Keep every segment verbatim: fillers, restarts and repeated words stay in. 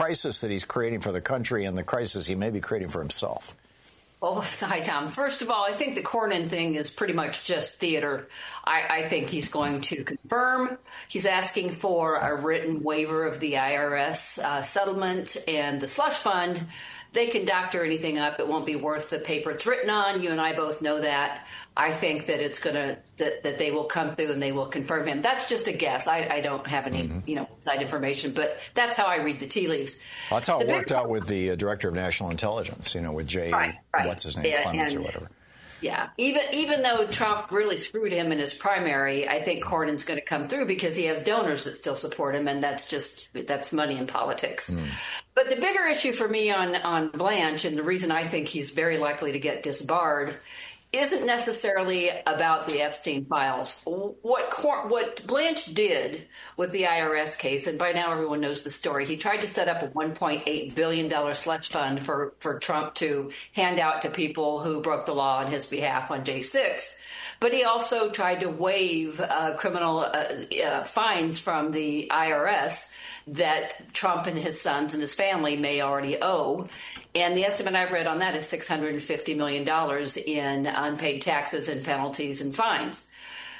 crisis that he's creating for the country and the crisis he may be creating for himself? Well, hi, Tom. First of all, I think the Cornyn thing is pretty much just theater. I, I think he's going to confirm. He's asking for a written waiver of the I R S uh, settlement and the slush fund. They can doctor anything up. It won't be worth the paper it's written on. You and I both know that. I think that it's going to that, that they will come through and they will confirm him. That's just a guess. I, I don't have any mm-hmm. you know inside information, but that's how I read the tea leaves. Well, that's how the it worked big, out with the uh, director of national intelligence. You know, with Jay, right, right. what's his name, yeah, Clements and, or whatever. Yeah, even even though Trump really screwed him in his primary, I think Cornyn's going to come through because he has donors that still support him, and that's just that's money in politics. Mm. But the bigger issue for me on on Blanche, and the reason I think he's very likely to get disbarred, isn't necessarily about the Epstein files. What Cor- what Blanche did with the I R S case, and by now everyone knows the story, he tried to set up a one point eight billion dollars slush fund for, for Trump to hand out to people who broke the law on his behalf on J six. But he also tried to waive uh, criminal uh, uh, fines from the I R S that Trump and his sons and his family may already owe. And the estimate I've read on that is six hundred fifty million dollars in unpaid taxes and penalties and fines.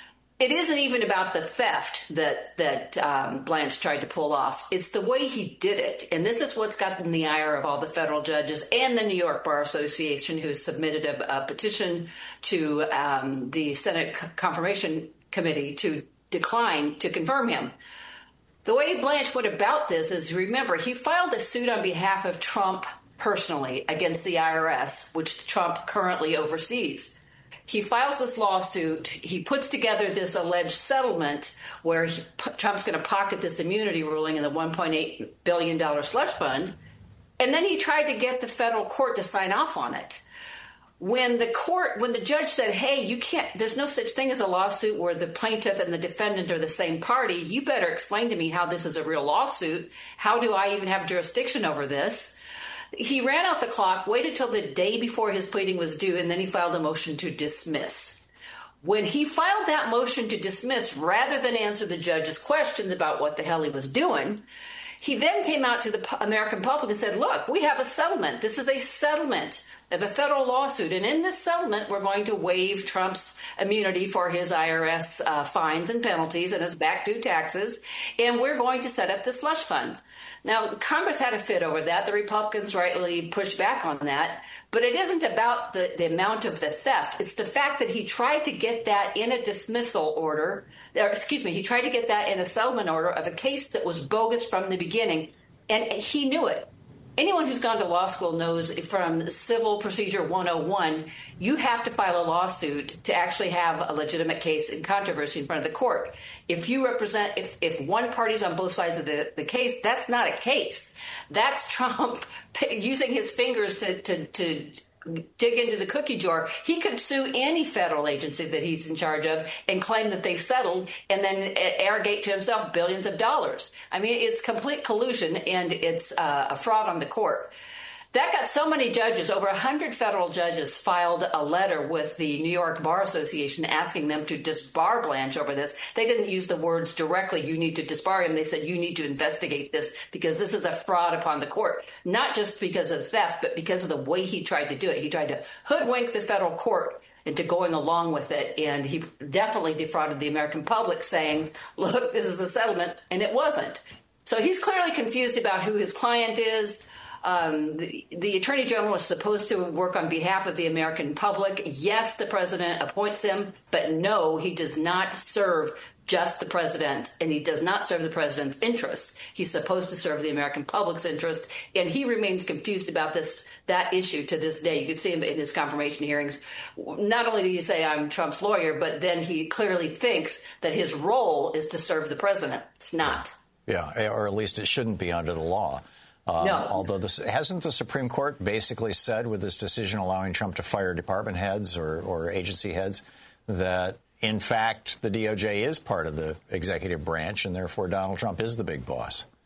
It isn't even about the theft that that um, Blanche tried to pull off. It's the way he did it. And this is what's gotten the ire of all the federal judges and the New York Bar Association, who submitted a, a petition to um, the Senate Confirmation Committee to decline to confirm him. The way Blanche went about this is, remember, he filed a suit on behalf of Trump personally against the I R S, which Trump currently oversees. He files this lawsuit. He puts together this alleged settlement where he, Trump's going to pocket this immunity ruling in the one point eight billion dollars slush fund. And then he tried to get the federal court to sign off on it. When the court, when the judge said, hey, you can't, there's no such thing as a lawsuit where the plaintiff and the defendant are the same party. You better explain to me how this is a real lawsuit. How do I even have jurisdiction over this? He ran out the clock, waited till the day before his pleading was due, and then he filed a motion to dismiss. When he filed that motion to dismiss, rather than answer the judge's questions about what the hell he was doing, he then came out to the American public and said, look, we have a settlement. This is a settlement of a federal lawsuit. And in this settlement, we're going to waive Trump's immunity for his I R S uh, fines and penalties and his back due taxes. And we're going to set up the slush fund. Now, Congress had a fit over that. The Republicans rightly pushed back on that. But it isn't about the, the amount of the theft. It's the fact that he tried to get that in a dismissal order. Or, excuse me, he tried to get that in a settlement order of a case that was bogus from the beginning. And he knew it. Anyone who's gone to law school knows from Civil Procedure one oh one, you have to file a lawsuit to actually have a legitimate case in controversy in front of the court. If you represent, if, if one party's on both sides of the, the case, that's not a case. That's Trump using his fingers to, to, to dig into the cookie jar. He could sue any federal agency that he's in charge of and claim that they've settled and then arrogate to himself billions of dollars. I mean, it's complete collusion and it's uh, a fraud on the court. That got so many judges, over one hundred federal judges filed a letter with the New York Bar Association asking them to disbar Blanche over this. They didn't use the words directly, you need to disbar him. They said, you need to investigate this because this is a fraud upon the court, not just because of theft, but because of the way he tried to do it. He tried to hoodwink the federal court into going along with it. And he definitely defrauded the American public saying, look, this is a settlement. And it wasn't. So he's clearly confused about who his client is. Um, the, the attorney general is supposed to work on behalf of the American public. Yes, the president appoints him, but no, he does not serve just the president, and he does not serve the president's interests. He's supposed to serve the American public's interest, and he remains confused about this that issue to this day. You can see him in his confirmation hearings. Not only did he say, I'm Trump's lawyer, but then he clearly thinks that his role is to serve the president. It's not. Yeah, or at least it shouldn't be under the law. Um, no. Although this, hasn't the Supreme Court basically said with this decision allowing Trump to fire department heads or, or agency heads that, in fact, the D O J is part of the executive branch and therefore Donald Trump is the big boss?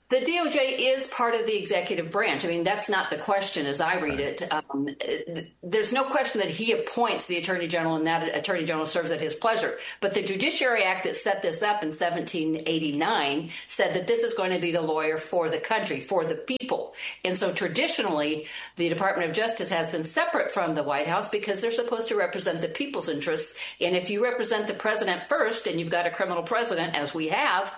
The D O J is part of the executive branch. I mean, that's not the question as I read it. Um, there's no question that he appoints the attorney general and that attorney general serves at his pleasure. But the Judiciary Act that set this up in seventeen eighty-nine said that this is going to be the lawyer for the country, for the people. And so traditionally, the Department of Justice has been separate from the White House because they're supposed to represent the people's interests. And if you represent the president first and you've got a criminal president, as we have,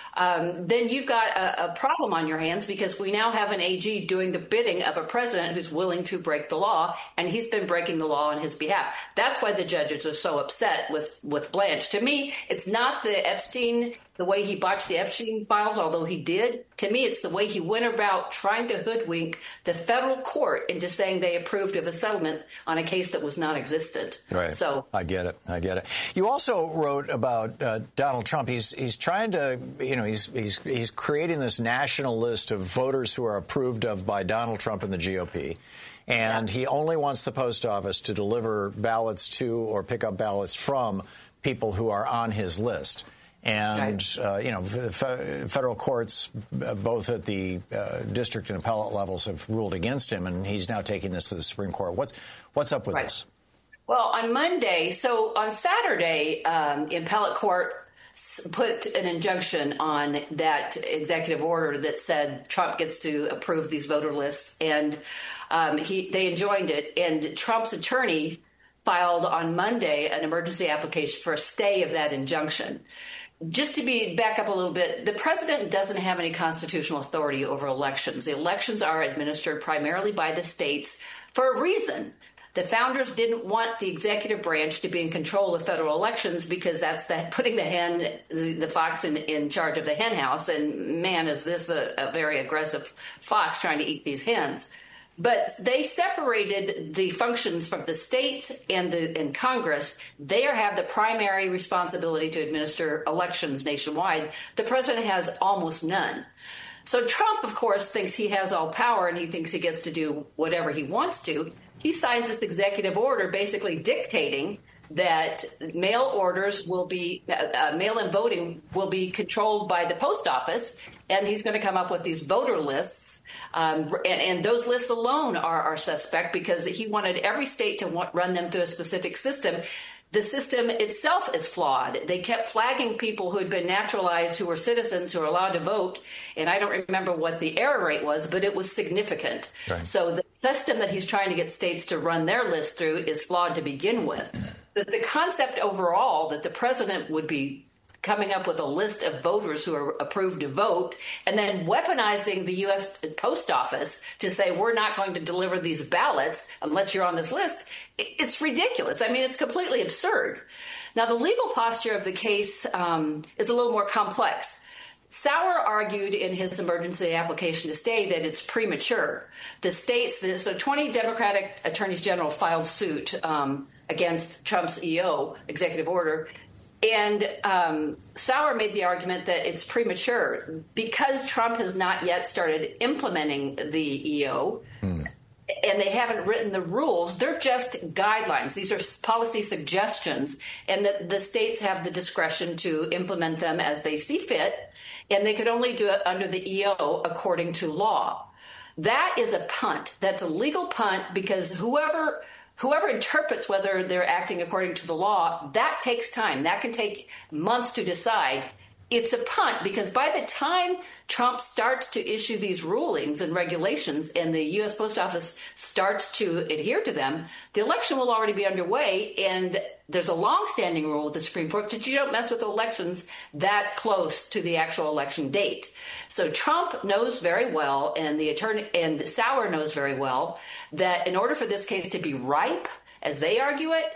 Um, then you've got a, a problem on your hands because we now have an A G doing the bidding of a president who's willing to break the law, and he's been breaking the law on his behalf. That's why the judges are so upset with, with Blanche. To me, it's not the Epstein, the way he botched the Epstein files, although he did. To me, it's the way he went about trying to hoodwink the federal court into saying they approved of a settlement on a case that was non-existent. Right. So I get it. I get it. You also wrote about uh, Donald Trump. He's he's trying to, you know, he's he's he's creating this national list of voters who are approved of by Donald Trump and the G O P. And yeah. he only wants the post office to deliver ballots to or pick up ballots from people who are on his list. And, right. uh, you know, f- federal courts, uh, both at the uh, district and appellate levels, have ruled against him, and he's now taking this to the Supreme Court. What's what's up with right. this? Well, on Monday, so on Saturday, um, the appellate court put an injunction on that executive order that said Trump gets to approve these voter lists, and um, he they enjoined it. And Trump's attorney filed on Monday an emergency application for a stay of that injunction. Just to be back up a little bit, the president doesn't have any constitutional authority over elections. The elections are administered primarily by the states for a reason. The founders didn't want the executive branch to be in control of federal elections because that's the, putting the hen, the, the fox in, in charge of the hen house. And man, is this a, a very aggressive fox trying to eat these hens. But they separated the functions from the states and the and Congress. They have the primary responsibility to administer elections nationwide. The president has almost none. So Trump, of course, thinks he has all power and he thinks he gets to do whatever he wants to. He signs this executive order basically dictating that mail orders will be, uh, mail-in voting will be controlled by the post office, and he's going to come up with these voter lists. Um, and, and those lists alone are, are suspect because he wanted every state to want, run them through a specific system. The system itself is flawed. They kept flagging people who had been naturalized, who were citizens, who were allowed to vote. And I don't remember what the error rate was, but it was significant. Right. So the system that he's trying to get states to run their list through is flawed to begin with. But the concept overall that the president would be coming up with a list of voters who are approved to vote and then weaponizing the U S post office to say we're not going to deliver these ballots unless you're on this list, it's ridiculous. I mean, it's completely absurd. Now, the legal posture of the case um, is a little more complex. Sauer argued in his emergency application to stay that it's premature. The states, so twenty Democratic attorneys general filed suit um, against Trump's E O, executive order. And um, Sauer made the argument that it's premature because Trump has not yet started implementing the E O. Hmm. And they haven't written the rules. They're just guidelines. These are policy suggestions, and that the states have the discretion to implement them as they see fit. And they could only do it under the E O according to law. That is a punt. That's a legal punt because whoever whoever interprets whether they're acting according to the law, that takes time. That can take months to decide. It's a punt because by the time Trump starts to issue these rulings and regulations and the U S Post Office starts to adhere to them, the election will already be underway. And there's a longstanding rule with the Supreme Court that you don't mess with elections that close to the actual election date. So Trump knows very well, and the attorney and Sauer knows very well, that in order for this case to be ripe, as they argue it,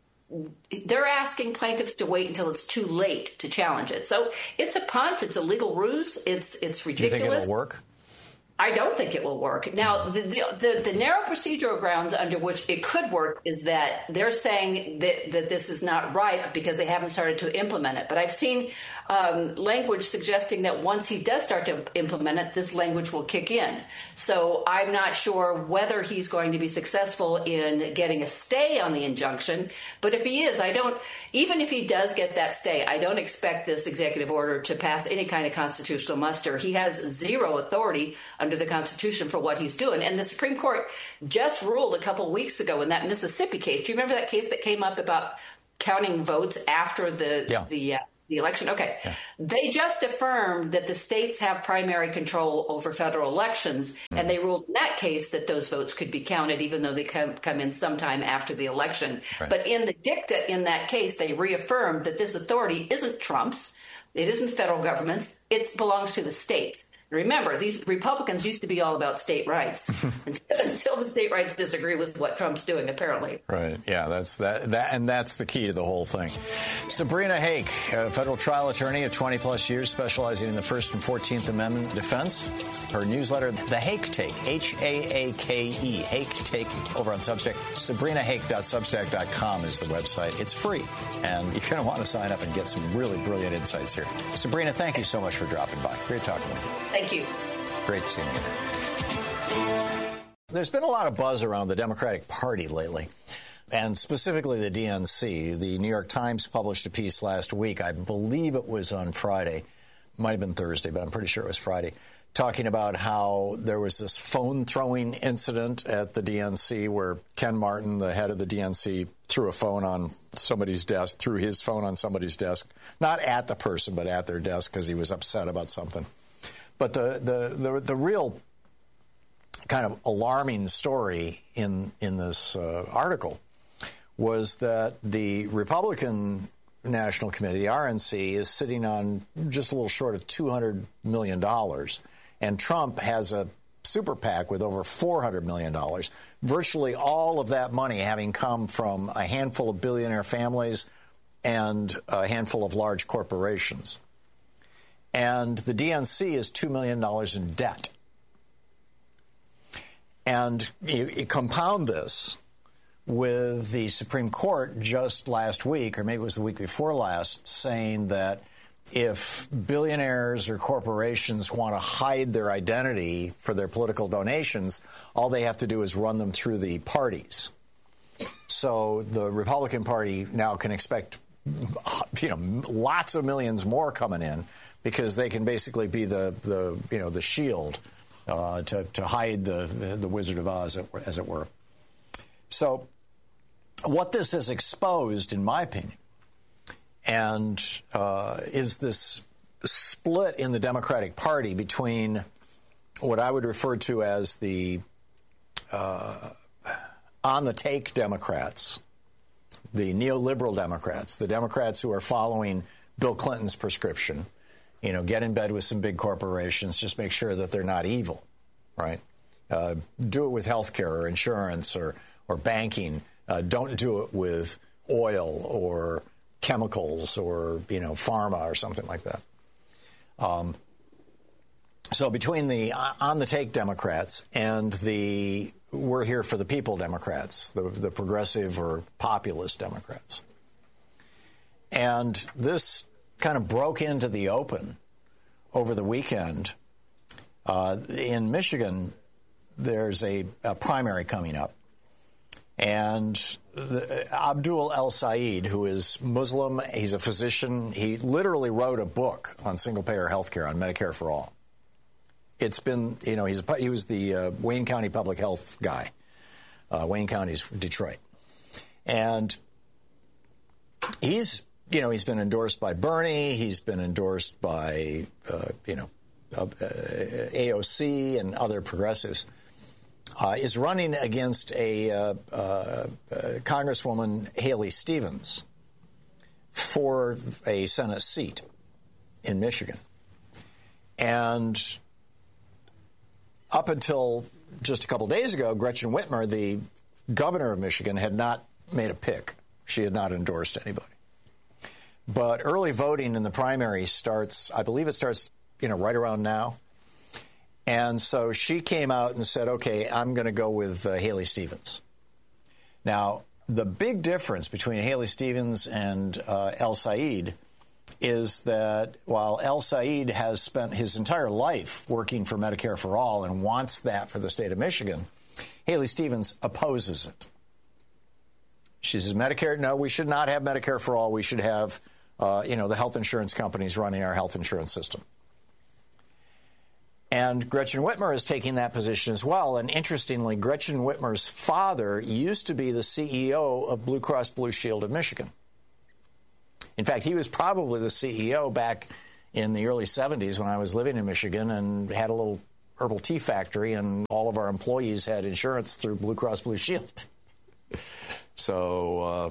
they're asking plaintiffs to wait until it's too late to challenge it. So it's a punt. It's a legal ruse. It's it's ridiculous. Do you think it'll work? I don't think it will work. Now, the, the, the narrow procedural grounds under which it could work is that they're saying that, that this is not ripe because they haven't started to implement it. But I've seen um, language suggesting that once he does start to implement it, this language will kick in. So I'm not sure whether he's going to be successful in getting a stay on the injunction. But if he is, I don't, even if he does get that stay, I don't expect this executive order to pass any kind of constitutional muster. He has zero authority under the Constitution for what he's doing. And the Supreme Court just ruled a couple weeks ago in that Mississippi case. Do you remember that case that came up about counting votes after the yeah. the uh, the election? Okay. Yeah. They just affirmed that the states have primary control over federal elections, mm-hmm. and they ruled in that case that those votes could be counted even though they come, come in sometime after the election. Right. But in the dicta in that case, they reaffirmed that this authority isn't Trump's, it isn't federal government's, it belongs to the states. Remember, these Republicans used to be all about state rights until the state rights disagree with what Trump's doing, apparently. Right. Yeah, that's that, that, and that's the key to the whole thing. Sabrina Hake, a federal trial attorney of twenty plus years, specializing in the First and Fourteenth Amendment defense. Her newsletter, The Hake Take, H A A K E, Hake Take, over on Substack. Sabrina Hake dot substack dot com is the website. It's free, and you're going to want to sign up and get some really brilliant insights here. Sabrina, thank you so much for dropping by. Great talking with you. Thank you. Great seeing you. There's been a lot of buzz around the Democratic Party lately, and specifically the D N C. The New York Times published a piece last week. I believe it was on Friday. Might have been Thursday, but I'm pretty sure it was Friday, talking about how there was this phone-throwing incident at the D N C where Ken Martin, the head of the D N C, threw a phone on somebody's desk, threw his phone on somebody's desk, not at the person, but at their desk because he was upset about something. But the, the, the, the real kind of alarming story in, in this uh, article was that the Republican National Committee, the R N C, is sitting on just a little short of two hundred million dollars. And Trump has a super PAC with over four hundred million dollars, virtually all of that money having come from a handful of billionaire families and a handful of large corporations. And the D N C is two million dollars in debt. And you, you compound this with the Supreme Court just last week, or maybe it was the week before last, saying that if billionaires or corporations want to hide their identity for their political donations, all they have to do is run them through the parties. So the Republican Party now can expect, you know, lots of millions more coming in because they can basically be the, the you know, the shield uh, to, to hide the, the, the Wizard of Oz, as it were. So what this has exposed, in my opinion, and uh, is this split in the Democratic Party between what I would refer to as the uh, on-the-take Democrats, the neoliberal Democrats, the Democrats who are following Bill Clinton's prescription, you know, get in bed with some big corporations, just make sure that they're not evil, right? Uh, do it with health care or insurance or, or banking. Uh, don't do it with oil or chemicals or, you know, pharma or something like that. Um, so between the on-the-take Democrats and the we're here for the people Democrats, the, the progressive or populist Democrats. And this kind of broke into the open over the weekend. Uh, in Michigan, there's a, a primary coming up. And the, Abdul El-Sayed, who is Muslim, he's a physician. He literally wrote a book on single-payer health care, on Medicare for All. It's been, you know, he's a, he was the uh, Wayne County public health guy. Uh, Wayne County's Detroit. And he's, you know, he's been endorsed by Bernie. He's been endorsed by, uh, you know, uh, A O C and other progressives. Uh, is running against a uh, uh, uh, Congresswoman, Haley Stevens, for a Senate seat in Michigan. And up until just a couple days ago, Gretchen Whitmer, the governor of Michigan, had not made a pick. She had not endorsed anybody. But early voting in the primary starts, I believe it starts, you know, right around now. And so she came out and said, okay, I'm going to go with uh, Haley Stevens. Now, the big difference between Haley Stevens and uh, El-Sayed is that while El Said has spent his entire life working for Medicare for All and wants that for the state of Michigan, Haley Stevens opposes it. She says, Medicare, no, we should not have Medicare for All. We should have, uh, you know, the health insurance companies running our health insurance system. And Gretchen Whitmer is taking that position as well. And interestingly, Gretchen Whitmer's father used to be the C E O of Blue Cross Blue Shield of Michigan. In fact, he was probably the C E O back in the early seventies when I was living in Michigan and had a little herbal tea factory, and all of our employees had insurance through Blue Cross Blue Shield. So, uh,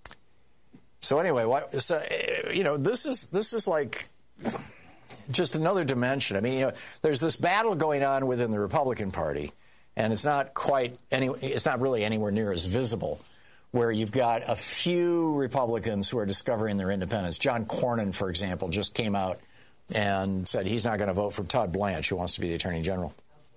so anyway, what, so, you know, this is this is like just another dimension. I mean, you know, there's this battle going on within the Republican Party, and it's not quite any, it's not really anywhere near as visible, where you've got a few Republicans who are discovering their independence. John Cornyn, for example, just came out and said he's not going to vote for Todd Blanche, who wants to be the Attorney General.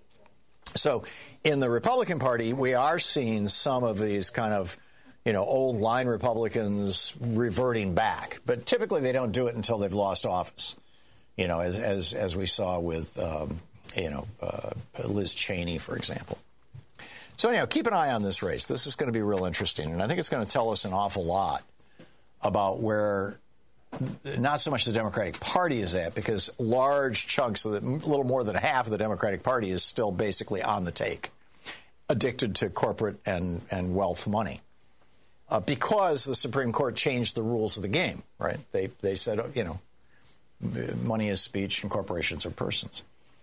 So in the Republican Party, we are seeing some of these kind of, you know, old line Republicans reverting back. But typically they don't do it until they've lost office, you know, as as, as we saw with, um, you know, uh, Liz Cheney, for example. So anyhow, keep an eye on this race. This is going to be real interesting, and I think it's going to tell us an awful lot about where not so much the Democratic Party is at, because large chunks of the, a little more than half of the Democratic Party is still basically on the take, addicted to corporate and, and wealth money, uh, because the Supreme Court changed the rules of the game, right? They, they said, you know, money is speech and corporations are persons.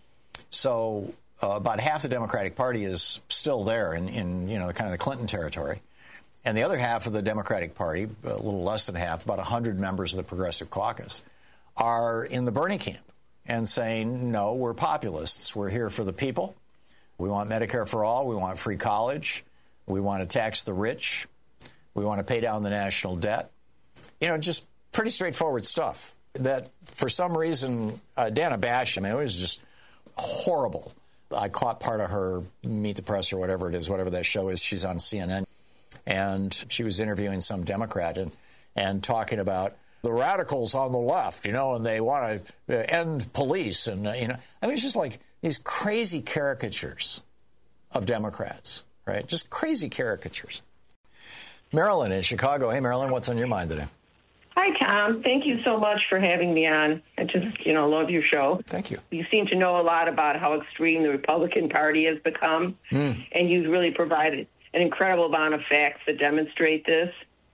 So Uh, about half the Democratic Party is still there in, in, you know, kind of the Clinton territory. And the other half of the Democratic Party, a little less than half, about one hundred members of the Progressive Caucus, are in the Bernie camp and saying, no, we're populists. We're here for the people. We want Medicare for all. We want free college. We want to tax the rich. We want to pay down the national debt. You know, just pretty straightforward stuff that for some reason, uh, Dana Bash, I mean, it was just horrible. I caught part of her Meet the Press or whatever it is, whatever that show is. She's on C N N. And she was interviewing some Democrat and, and talking about the radicals on the left, you know, and they want to end police. And, uh, you know, I mean, it's just like these crazy caricatures of Democrats, right? Just crazy caricatures. Marilyn in Chicago. Hey, Marilyn, what's on your mind today? Hi, Tom. Thank you so much for having me on. I just, you know, love your show. Thank you. You seem to know a lot about how extreme the Republican Party has become, mm. and you've really provided an incredible amount of facts that demonstrate this.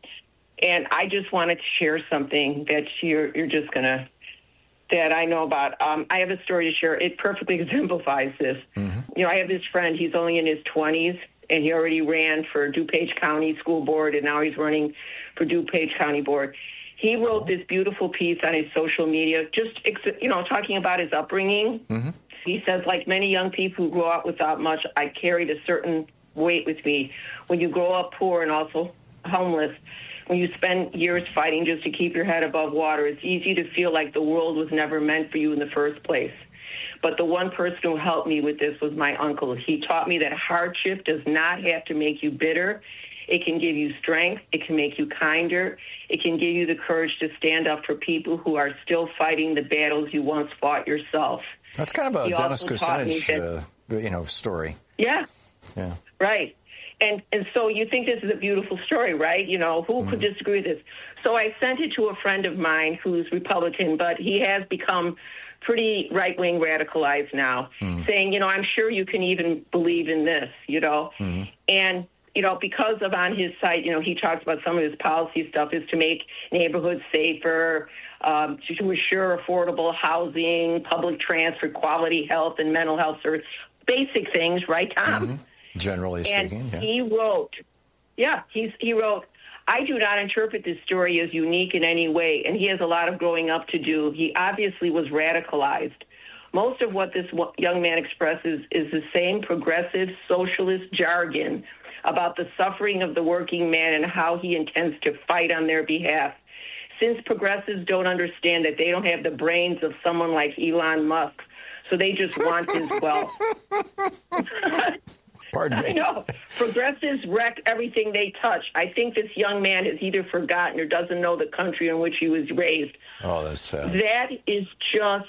And I just wanted to share something that you're, you're just going to, that I know about. Um, I have a story to share. It perfectly exemplifies this. Mm-hmm. You know, I have this friend. He's only in his twenties, and he already ran for DuPage County School Board, and now he's running for DuPage County Board. He wrote this beautiful piece on his social media, just, you know, talking about his upbringing. Mm-hmm. He says, like many young people who grow up without much, I carried a certain weight with me. When you grow up poor and also homeless, when you spend years fighting just to keep your head above water, it's easy to feel like the world was never meant for you in the first place. But the one person who helped me with this was my uncle. He taught me that hardship does not have to make you bitter. It can give you strength. It can make you kinder. It can give you the courage to stand up for people who are still fighting the battles you once fought yourself. That's kind of a he Dennis Kucinich, uh, you know, story. Yeah. Yeah. Right. And and so you think this is a beautiful story, right? You know, who mm-hmm. could disagree with this? So I sent it to a friend of mine who's Republican, but he has become pretty right-wing radicalized now, mm-hmm. saying, you know, I'm sure you can even believe in this, you know. Mm-hmm. And you know, because of on his site, you know, he talks about some of his policy stuff is to make neighborhoods safer, um, to, to assure affordable housing, public transport, quality health, and mental health service. Basic things, right, Tom? Mm-hmm. Generally speaking, and yeah. he wrote, yeah, he's, he wrote, I do not interpret this story as unique in any way, and he has a lot of growing up to do. He obviously was radicalized. Most of what this young man expresses is the same progressive socialist jargon about the suffering of the working man and how he intends to fight on their behalf. Since progressives don't understand that they don't have the brains of someone like Elon Musk, so they just want his wealth. Pardon Pardon me. I know. Progressives wreck everything they touch. I think this young man has either forgotten or doesn't know the country in which he was raised. Oh, that's sad. That is just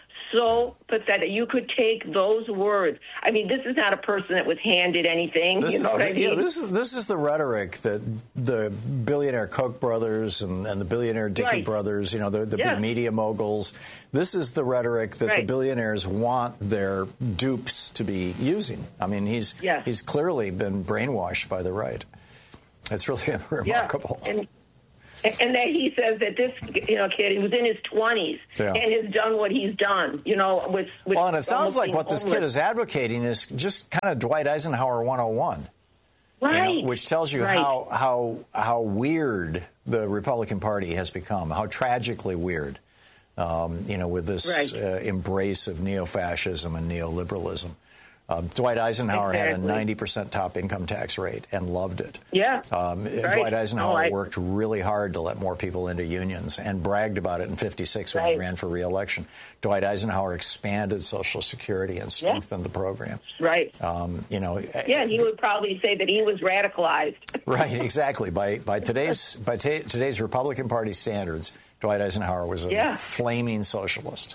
so pathetic. You could take those words. I mean, this is not a person that was handed anything. This, you know what I mean? Yeah, this is this is the rhetoric that the billionaire Koch brothers and, and the billionaire Dickey right. brothers, you know, the, the yes. big media moguls. This is the rhetoric that right. the billionaires want their dupes to be using. I mean, he's yes. he's clearly been brainwashed by the right. It's really remarkable. Yeah. And, And that he says that this, you know, kid, he was in his twenties yeah. and has done what he's done, you know, with, with well, and it sounds like what homeless. this kid is advocating is just kind of Dwight Eisenhower one oh one. Right. You know, which tells you right. how how how weird the Republican Party has become, how tragically weird, um, you know, with this right. uh, embrace of neo-fascism and neoliberalism. Um, Dwight Eisenhower exactly. had a ninety percent top income tax rate and loved it. Yeah. Um, right. Dwight Eisenhower oh, I... worked really hard to let more people into unions and bragged about it in fifty-six when right. he ran for re-election. Dwight Eisenhower expanded Social Security and strengthened yeah. the program. Right. Um, you know. Yeah, he would probably say that he was radicalized. Right, exactly. By by today's by t- today's Republican Party standards, Dwight Eisenhower was a yeah. flaming socialist,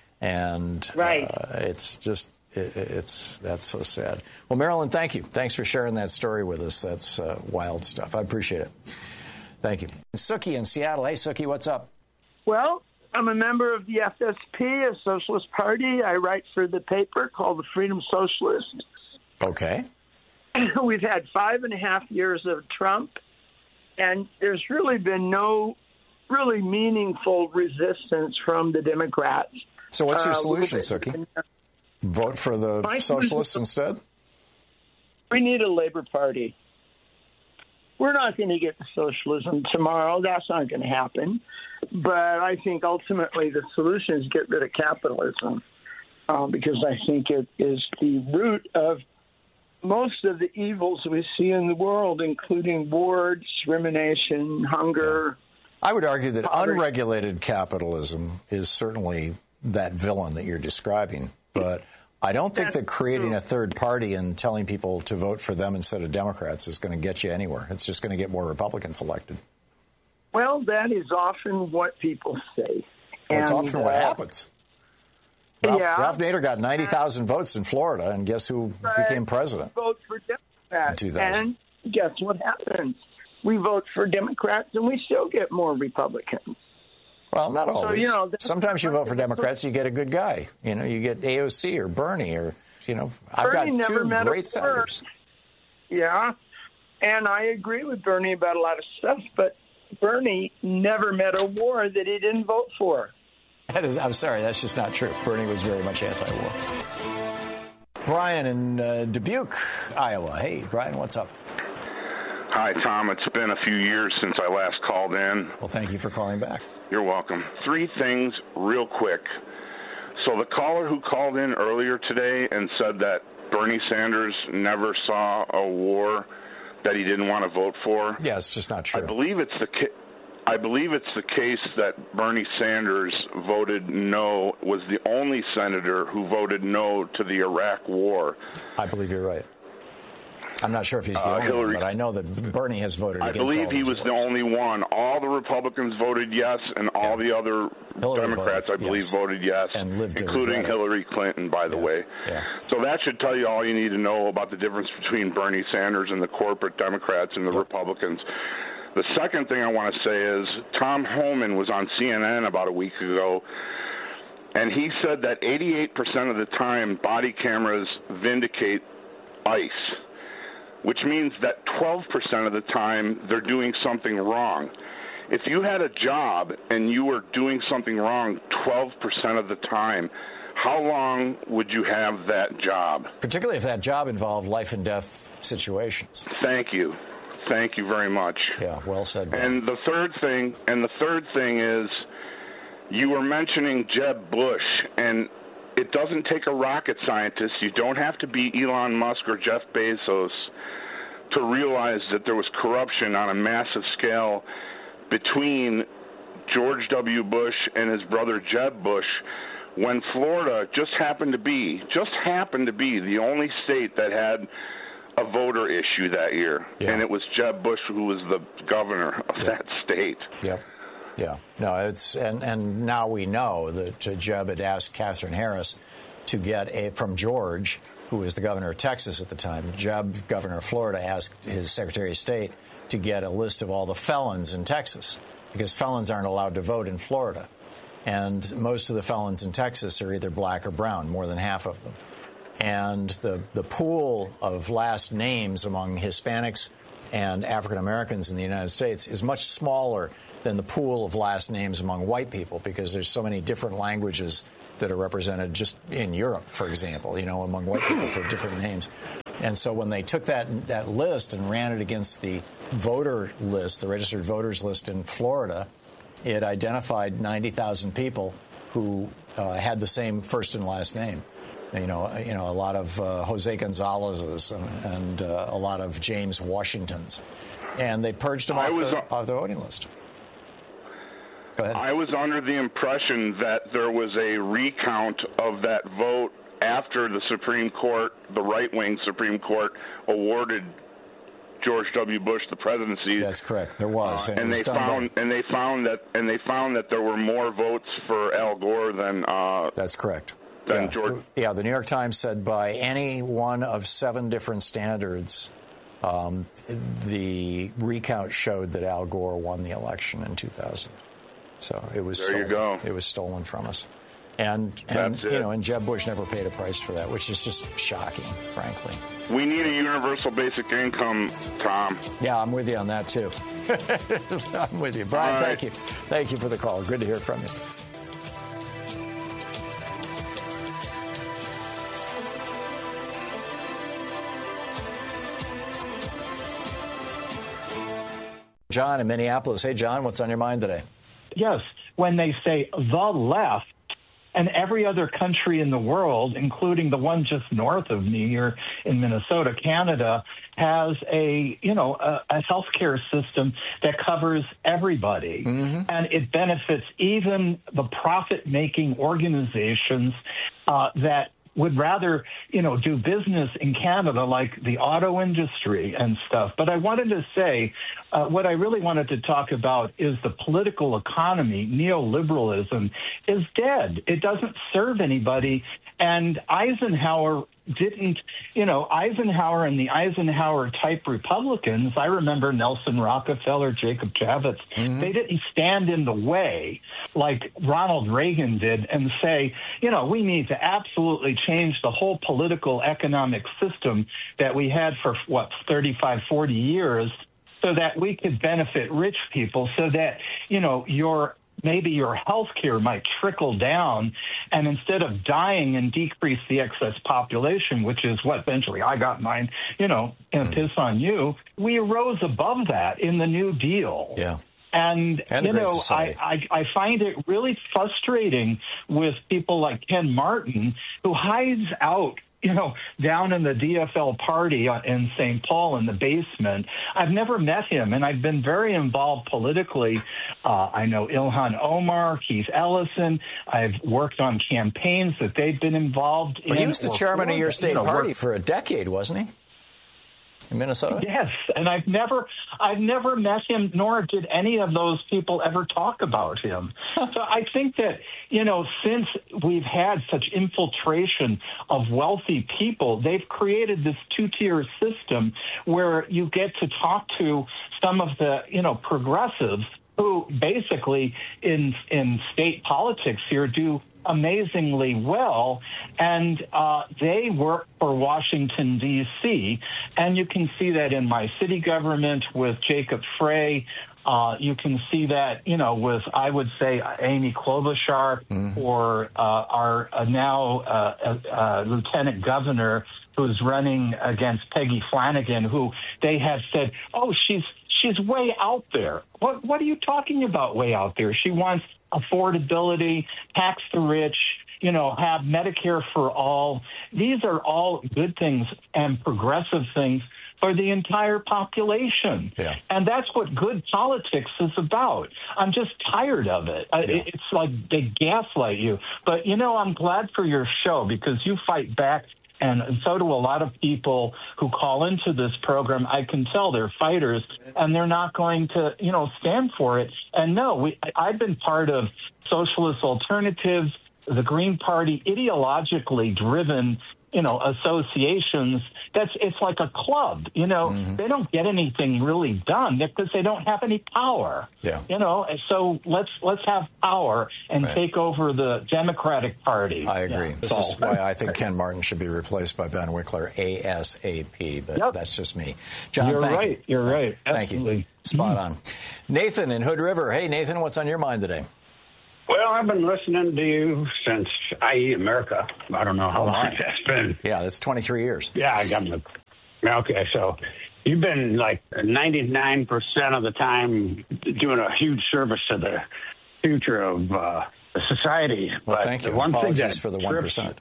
and right. uh, it's just. It's that's so sad. Well, Marilyn, thank you. Thanks for sharing that story with us. That's uh, wild stuff. I appreciate it. Thank you. Suki in Seattle. Hey, Suki, what's up? Well, I'm a member of the F S P, a socialist party. I write for the paper called the Freedom Socialist. Okay. We've had five and a half years of Trump, and there's really been no really meaningful resistance from the Democrats. So what's your uh, solution, Suki? Vote for the My socialists instead? We need a Labor Party. We're not going to get to socialism tomorrow. That's not going to happen. But I think ultimately the solution is get rid of capitalism uh, because I think it is the root of most of the evils we see in the world, including war, discrimination, hunger. I would argue that poverty. Unregulated capitalism is certainly that villain that you're describing. But I don't think That's that creating true. a third party and telling people to vote for them instead of Democrats is going to get you anywhere. It's just going to get more Republicans elected. Well, that is often what people say. Well, it's and, often what uh, happens. Ralph, yeah. Ralph Nader got ninety thousand votes in Florida, and guess who But became president? Vote for Democrats. In two thousand. And guess what happens? We vote for Democrats, and we still get more Republicans. Well, not always. you know, Sometimes you vote for Democrats, you get a good guy. You know, you get A O C or Bernie or, you know, I've Bernie got never two met a great senators. Yeah, and I agree with Bernie about a lot of stuff, but Bernie never met a war that he didn't vote for. That is, I'm sorry, that's just not true. Bernie was very much anti-war. Brian in uh, Dubuque, Iowa. Hey, Brian, what's up? Hi, Tom. It's been a few years since I last called in. Well, thank you for calling back. You're welcome. Three things real quick. So the caller who called in earlier today and said that Bernie Sanders never saw a war that he didn't want to vote for. Yeah, it's just not true. I believe it's the ca- I believe it's the case that Bernie Sanders voted no, was the only senator who voted no to the Iraq war. I believe you're right. I'm not sure if he's the Uh, only Hillary- one, but I know that Bernie has voted I against believe all he those was the wars. only one. All the Republicans voted yes, and all Yeah. the other Hillary Democrats, voted I believe, yes. voted yes, And lived to including regret it. Hillary Clinton, by the Yeah. way. Yeah. So that should tell you all you need to know about the difference between Bernie Sanders and the corporate Democrats and the Yep. Republicans. The second thing I want to say is Tom Homan was on C N N about a week ago, and he said that eighty-eight percent of the time body cameras vindicate ICE, which means that twelve percent of the time they're doing something wrong. If you had a job and you were doing something wrong twelve percent of the time, how long would you have that job? Particularly if that job involved life and death situations. Thank you. Thank you very much. Yeah, well said. Brian. And the third thing, and the third thing is, you were mentioning Jeb Bush, and it doesn't take a rocket scientist. You don't have to be Elon Musk or Jeff Bezos to realize that there was corruption on a massive scale between George W. Bush and his brother Jeb Bush, when Florida just happened to be, just happened to be the only state that had a voter issue that year, yeah. and it was Jeb Bush who was the governor of yeah. that state. Yep. Yeah. No, it's and, and now we know that uh, Jeb had asked Katherine Harris to get a from George, who was the governor of Texas at the time. Jeb, governor of Florida, asked his Secretary of State to get a list of all the felons in Texas, because felons aren't allowed to vote in Florida. And most of the felons in Texas are either black or brown, more than half of them. And the, the pool of last names among Hispanics and African Americans in the United States is much smaller than the pool of last names among white people, because there's so many different languages that are represented just in Europe, for example, you know, among white people for different names. And so when they took that that list and ran it against the voter list, the registered voters list in Florida, it identified ninety thousand people who uh, had the same first and last name. You know, you know, a lot of uh, Jose Gonzalez's and, and uh, a lot of James Washingtons, and they purged them off the, off the voting list. Go ahead. I was under the impression that there was a recount of that vote after the Supreme Court, the right-wing Supreme Court, awarded George W. Bush the presidency. That's correct. There was, uh, and, and was they done found by... and they found that and they found that there were more votes for Al Gore than. Uh, That's correct. Than yeah. George. The, yeah, the New York Times said by any one of seven different standards, um, the recount showed that Al Gore won the election in two thousand. So it was there stolen. you go. It was stolen from us, and and you know, and Jeb Bush never paid a price for that, which is just shocking, frankly. We need a universal basic income, Tom. Yeah, I'm with you on that too. I'm with you, Brian. Right. Thank you, thank you for the call. Good to hear from you. John in Minneapolis. Hey, John, what's on your mind today? Yes, when they say the left, and every other country in the world, including the one just north of me here in Minnesota, Canada, has a, you know, a, a healthcare system that covers everybody. Mm-hmm. And it benefits even the profit-making organizations uh, that would rather, you know, do business in Canada, like the auto industry and stuff. But I wanted to say, uh, what I really wanted to talk about is the political economy. Neoliberalism is dead. It doesn't serve anybody. And Eisenhower didn't, you know, Eisenhower and the Eisenhower-type Republicans, I remember Nelson Rockefeller, Jacob Javits, mm-hmm. they didn't stand in the way like Ronald Reagan did and say, you know, we need to absolutely change the whole political economic system that we had for, what, thirty-five, forty years so that we could benefit rich people, so that, you know, your maybe your health care might trickle down, and instead of dying and decrease the excess population, which is what eventually I got mine, you know, and mm. piss on you, we arose above that in the New Deal. Yeah. And, and you know, I, I, I find it really frustrating with people like Ken Martin, who hides out, you know, down in the D F L party in Saint Paul in the basement. I've never met him, and I've been very involved politically. Uh, I know Ilhan Omar, Keith Ellison. I've worked on campaigns that they've been involved well, in. He was the chairman of your state you know, party for a decade, wasn't he? In Minnesota? Yes, and I've never, I've never met him, nor did any of those people ever talk about him. So I think that, you know, since we've had such infiltration of wealthy people, they've created this two-tier system where you get to talk to some of the, you know, progressives who basically in in state politics here do amazingly well, and uh, they work for Washington, D C, and you can see that in my city government with Jacob Frey. Uh, you can see that, you know, with, I would say, Amy Klobuchar, mm-hmm. or uh, our uh, now uh, uh, lieutenant governor who's running against Peggy Flanagan, who they have said, oh, she's she's way out there. What what are you talking about way out there? She wants affordability, tax the rich, you know, have Medicare for all. These are all good things and progressive things for the entire population. Yeah. And that's what good politics is about. I'm just tired of it. Yeah. It's like they gaslight you. But, you know, I'm glad for your show because you fight back And so do a lot of people who call into this program. I can tell they're fighters, and they're not going to, you know, stand for it. And no, we, I've been part of Socialist Alternatives, the Green Party, ideologically driven, you know, associations. That's it's like a club. You know, mm-hmm. They don't get anything really done because they don't have any power. Yeah. You know, so let's let's have power and right. take over the Democratic Party. I agree. Yeah. This is why I think Ken Martin should be replaced by Ben Wickler ASAP. But yep. That's just me. John, you're thank right. you. You're right. Thank Absolutely. you. Spot on. Nathan in Hood River. Hey, Nathan, what's on your mind today? Well, I've been listening to you since I E America. I don't know how oh, long right. that's been. Yeah, that's twenty-three years. Yeah, I got my. Okay, so you've been like ninety-nine percent of the time doing a huge service to the future of uh, society. Well, but thank you. The one Apologies thing that for the one percent.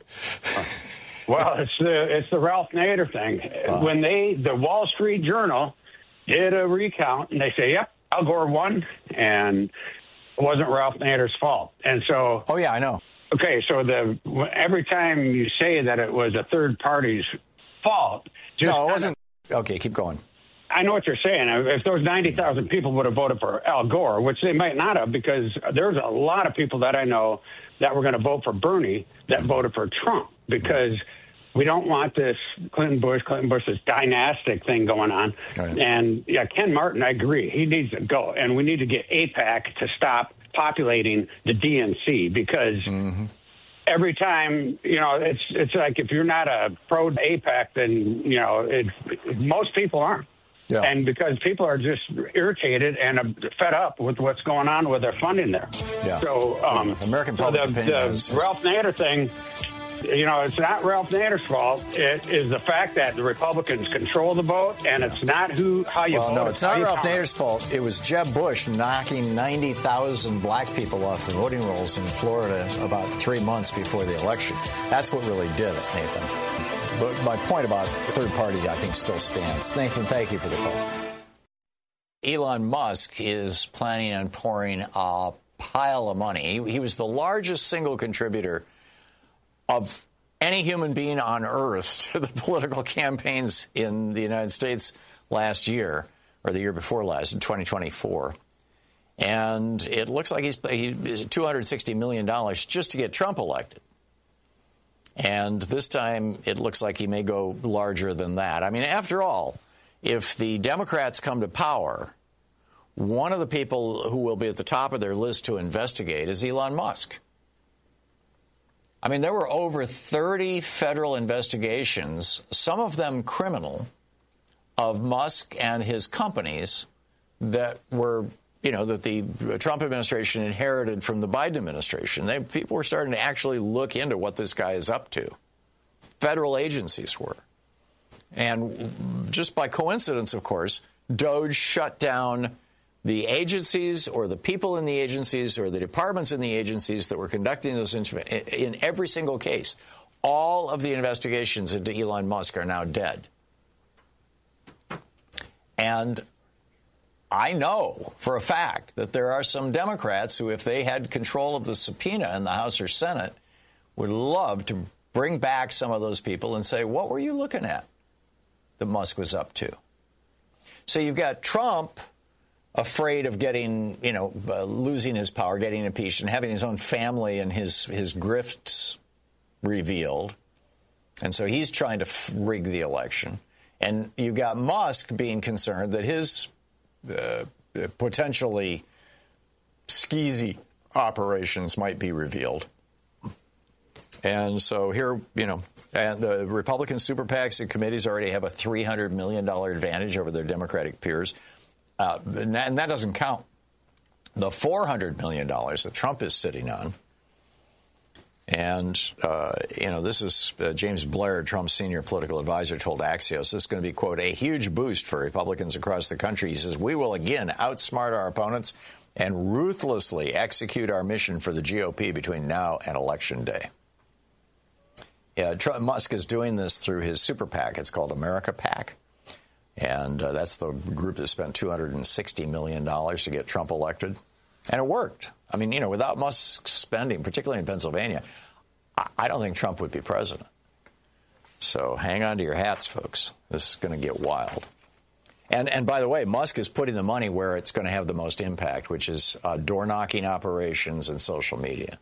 Well, it's the it's the Ralph Nader thing. Wow. When they the Wall Street Journal did a recount, and they say, "Yep, Al Gore won," and it wasn't Ralph Nader's fault. And so, oh yeah, I know. Okay, so the every time you say that it was a third party's fault, just no, it wasn't. Okay, keep going. I know what you're saying. If those ninety thousand people would have voted for Al Gore, which they might not have, because there's a lot of people that I know that were going to vote for Bernie that voted for Trump, because we don't want this Clinton Bush, Clinton Bush, this dynastic thing going on. Right. And yeah, Ken Martin, I agree. He needs to go. And we need to get AIPAC to stop populating the D N C, because mm-hmm. every time, you know, it's it's like if you're not a pro AIPAC, then, you know, it, most people aren't. Yeah. And because people are just irritated and fed up with what's going on with their funding there. Yeah. So, um, American so public the, opinion the is, Ralph Nader thing, you know, it's not Ralph Nader's fault. It is the fact that the Republicans control the vote, and it's not who how you well, vote. No, it's not Ralph count. Nader's fault. It was Jeb Bush knocking ninety thousand black people off the voting rolls in Florida about three months before the election. That's what really did it, Nathan. But my point about the third party, I think, still stands. Nathan, thank you for the call. Elon Musk is planning on pouring a pile of money. He, he was the largest single contributor of any human being on earth to the political campaigns in the United States last year, or the year before last, in twenty twenty-four. And it looks like he's he, two hundred sixty million dollars just to get Trump elected. And this time, it looks like he may go larger than that. I mean, after all, if the Democrats come to power, one of the people who will be at the top of their list to investigate is Elon Musk. I mean, there were over thirty federal investigations, some of them criminal, of Musk and his companies that were, you know, that the Trump administration inherited from the Biden administration. They, people were starting to actually look into what this guy is up to. Federal agencies were. And just by coincidence, of course, DOJ shut down the agencies or the people in the agencies or the departments in the agencies that were conducting those in every single case. All of the investigations into Elon Musk are now dead. And I know for a fact that there are some Democrats who, if they had control of the subpoena in the House or Senate, would love to bring back some of those people and say, what were you looking at that Musk was up to? So you've got Trump afraid of getting, you know, uh, losing his power, getting impeached, and having his own family and his, his grifts revealed. And so he's trying to f- rig the election. And you've got Musk being concerned that his uh, potentially skeezy operations might be revealed. And so here, you know, and the Republican super PACs and committees already have a three hundred million dollars advantage over their Democratic peers. Uh, and that doesn't count the four hundred million dollars that Trump is sitting on. And, uh, you know, this is uh, James Blair, Trump's senior political advisor, told Axios this is going to be, quote, a huge boost for Republicans across the country. He says, we will again outsmart our opponents and ruthlessly execute our mission for the G O P between now and Election Day. Yeah, Trump, Musk is doing this through his super PAC. It's called America PAC. And uh, that's the group that spent two hundred sixty million dollars to get Trump elected. And it worked. I mean, you know, without Musk's spending, particularly in Pennsylvania, I, I don't think Trump would be president. So hang on to your hats, folks. This is going to get wild. And and by the way, Musk is putting the money where it's going to have the most impact, which is uh, door-knocking operations and social media.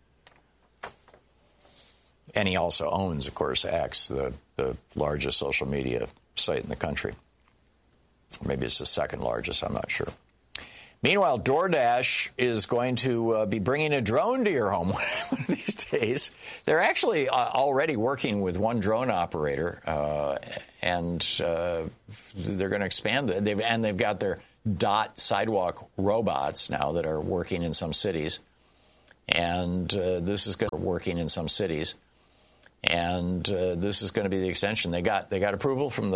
And he also owns, of course, X, the, the largest social media site in the country. Maybe it's the second largest, I'm not sure. Meanwhile, DoorDash is going to uh, be bringing a drone to your home one of these days. They're actually uh, already working with one drone operator, uh, and uh, they're going to expand it. They've, and they've got their Dot sidewalk robots now that are working in some cities. And uh, this is going to be working in some cities. And uh, this is going to be the extension. They got they got approval from the